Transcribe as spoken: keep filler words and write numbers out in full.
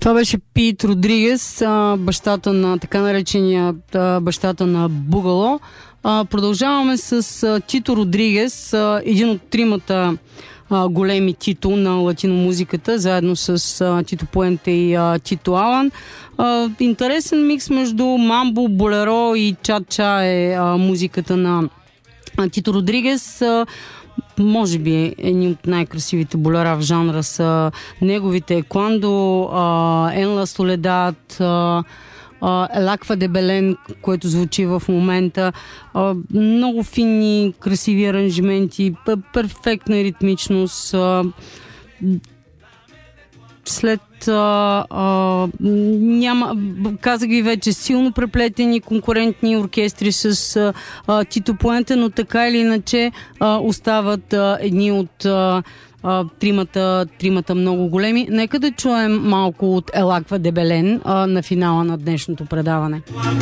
Това беше Пит Родригес, бащата на така наречения бащата на Бугало. Продължаваме с Тито Родригес, един от тримата големи Тито на латиномузиката, заедно с Тито Пуенте и Тито Алан. Интересен микс между мамбо, болеро и ча-ча е музиката на Тито Родригес. Може би едни от най-красивите болера в жанра са неговите Куандо, Ен ла Соледад, Елаква де Белен, което звучи в момента. Много фини, красиви аранжименти, перфектна ритмичност. След а, а, няма, казах ви вече, силно преплетени конкурентни оркестри с а, Тито Пуенте, но така или иначе а, остават а, едни от а, а, тримата, тримата много големи. Нека да чуем малко от Елаква де Белен а, на финала на днешното предаване.